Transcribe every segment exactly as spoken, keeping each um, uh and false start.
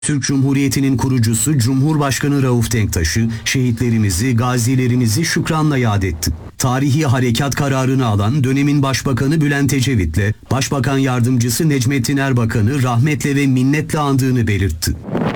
Türk Cumhuriyeti'nin kurucusu Cumhurbaşkanı Rauf Denktaş'ı, şehitlerimizi, gazilerimizi şükranla yad etti. Tarihi harekat kararını alan dönemin Başbakanı Bülent Ecevit'le Başbakan Yardımcısı Necmettin Erbakan'ı rahmetle ve minnetle andığını belirtti.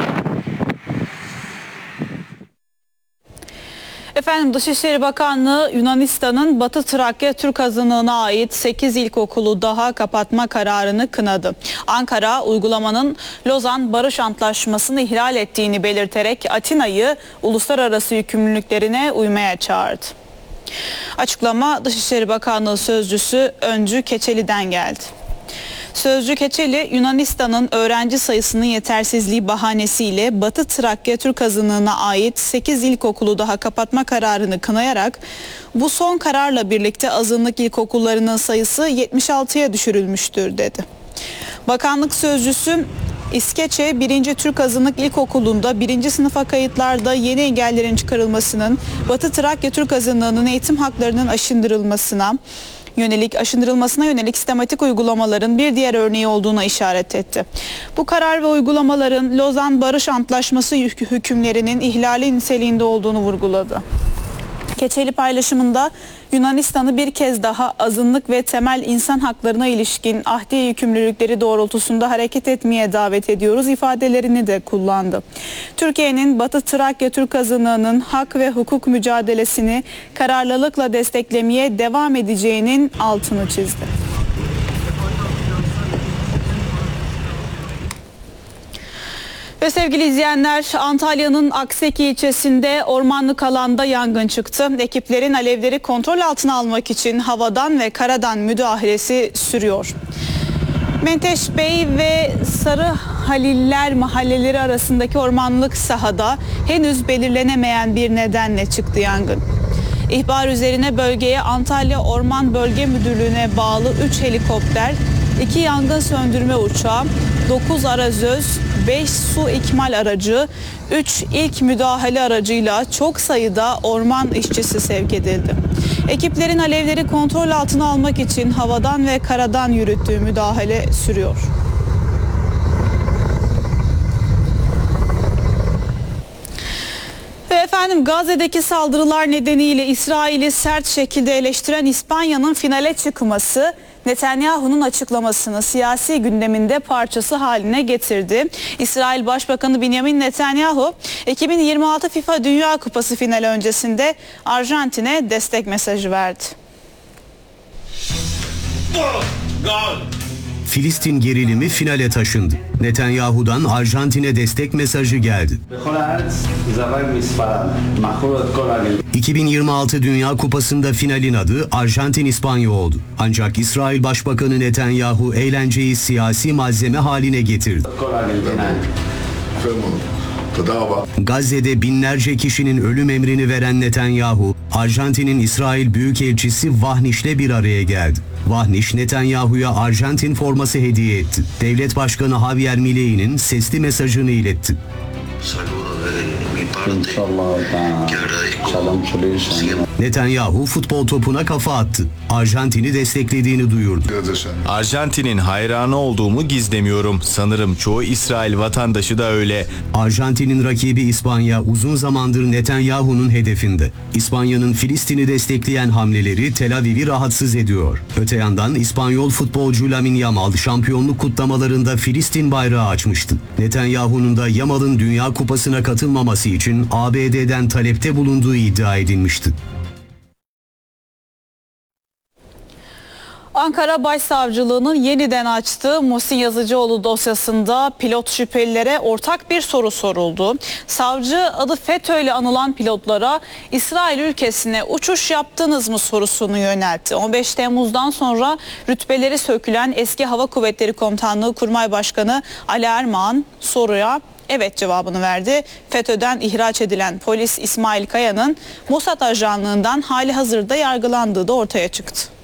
Efendim, Dışişleri Bakanlığı Yunanistan'ın Batı Trakya Türk Azınlığı'na ait sekiz ilkokulu daha kapatma kararını kınadı. Ankara, uygulamanın Lozan Barış Antlaşması'nı ihlal ettiğini belirterek Atina'yı uluslararası yükümlülüklerine uymaya çağırdı. Açıklama Dışişleri Bakanlığı Sözcüsü Öncü Keçeli'den geldi. Sözcü Keçeli, Yunanistan'ın öğrenci sayısının yetersizliği bahanesiyle Batı Trakya Türk Azınlığı'na ait sekiz ilkokulu daha kapatma kararını kınayarak bu son kararla birlikte azınlık ilkokullarının sayısı yetmiş altıya düşürülmüştür dedi. Bakanlık sözcüsü, İskeçe birinci Türk Azınlık İlkokulu'nda birinci sınıfa kayıtlarda yeni engellerin çıkarılmasının Batı Trakya Türk Azınlığı'nın eğitim haklarının aşındırılmasına yönelik aşındırılmasına yönelik sistematik uygulamaların bir diğer örneği olduğuna işaret etti. Bu karar ve uygulamaların Lozan Barış Antlaşması hükümlerinin ihlali niteliğinde olduğunu vurguladı. Keçeli paylaşımında Yunanistan'ı bir kez daha azınlık ve temel insan haklarına ilişkin ahdi yükümlülükleri doğrultusunda hareket etmeye davet ediyoruz ifadelerini de kullandı. Türkiye'nin Batı Trakya Türk Azınlığı'nın hak ve hukuk mücadelesini kararlılıkla desteklemeye devam edeceğinin altını çizdi. Ve sevgili izleyenler, Antalya'nın Akseki ilçesinde ormanlık alanda yangın çıktı. Ekiplerin alevleri kontrol altına almak için havadan ve karadan müdahalesi sürüyor. Menteş Bey ve Sarı Haliller mahalleleri arasındaki ormanlık sahada henüz belirlenemeyen bir nedenle çıktı yangın. İhbar üzerine bölgeye Antalya Orman Bölge Müdürlüğü'ne bağlı üç helikopter, iki yangın söndürme uçağı, dokuz arazöz, beş su ikmal aracı, üç ilk müdahale aracıyla çok sayıda orman işçisi sevk edildi. Ekiplerin alevleri kontrol altına almak için havadan ve karadan yürüttüğü müdahale sürüyor. Ve efendim, Gazze'deki saldırılar nedeniyle İsrail'i sert şekilde eleştiren İspanya'nın finale çıkması Netanyahu'nun açıklamasını siyasi gündeminde parçası haline getirdi. İsrail Başbakanı Benjamin Netanyahu, iki bin yirmi altı FIFA Dünya Kupası finali öncesinde Arjantin'e destek mesajı verdi. Filistin gerilimi finale taşındı. Netanyahu'dan Arjantin'e destek mesajı geldi. iki bin yirmi altı Dünya Kupası'nda finalin adı Arjantin-İspanya oldu. Ancak İsrail Başbakanı Netanyahu eğlenceyi siyasi malzeme haline getirdi. Gazze'de binlerce kişinin ölüm emrini veren Netanyahu, Arjantin'in İsrail Büyükelçisi Vahniş'le bir araya geldi. Vahniş, Netanyahu'ya Arjantin forması hediye etti. Devlet Başkanı Javier Milei'nin sesli mesajını iletti. Netanyahu futbol topuna kafa attı. Arjantin'i desteklediğini duyurdu. Arjantin'in hayranı olduğumu gizlemiyorum. Sanırım çoğu İsrail vatandaşı da öyle. Arjantin'in rakibi İspanya uzun zamandır Netanyahu'nun hedefinde. İspanya'nın Filistin'i destekleyen hamleleri Tel Aviv'i rahatsız ediyor. Öte yandan İspanyol futbolcu Lamine Yamal şampiyonluk kutlamalarında Filistin bayrağı açmıştı. Netanyahu'nun da Yamal'ın Dünya Kupası'na katılmaması için A B D'den talepte bulunduğu iddia edilmişti. Ankara Başsavcılığı'nın yeniden açtığı Muhsin Yazıcıoğlu dosyasında pilot şüphelilere ortak bir soru soruldu. Savcı adı FETÖ'yle anılan pilotlara İsrail ülkesine uçuş yaptınız mı sorusunu yöneltti. on beş Temmuz'dan sonra rütbeleri sökülen eski Hava Kuvvetleri Komutanlığı Kurmay Başkanı Ali Ermağan soruya evet cevabını verdi. FETÖ'den ihraç edilen polis İsmail Kaya'nın Mossad ajanlığından hali hazırda yargılandığı da ortaya çıktı.